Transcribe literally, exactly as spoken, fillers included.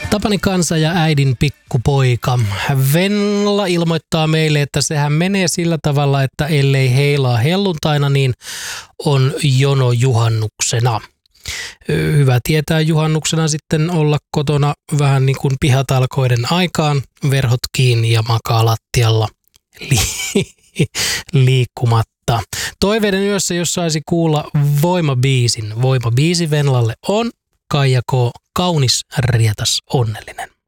Tapani kansa ja äidin pikkupoika. Venla ilmoittaa meille, että sehän menee sillä tavalla, että ellei heilaa helluntaina, niin on jono juhannuksena. Hyvä tietää juhannuksena sitten olla kotona vähän niin kuin pihatalkoiden aikaan, verhot kiinni ja makaa lattialla li- liikkumatta. Toiveiden yössä, jos saisi kuulla voimabiisin. Voimabiisi Venlalle on Kaija K. Kaunis, rietas, onnellinen.